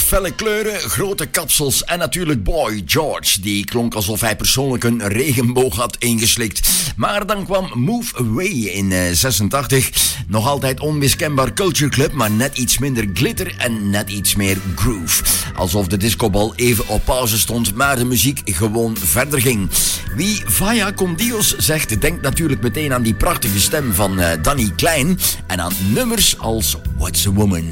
felle kleuren, grote kapsels en natuurlijk Boy George. Die klonk alsof hij persoonlijk een regenboog had ingeslikt. Maar dan kwam Move Away in 86. Nog altijd onmiskenbaar Culture Club, maar net iets minder glitter en net iets meer groove. Alsof de discobal even op pauze stond, maar de muziek gewoon verder ging. Wie Vaya con Dios zegt, denkt natuurlijk meteen aan die prachtige stem van Danny Klein en aan nummers als What's a Woman.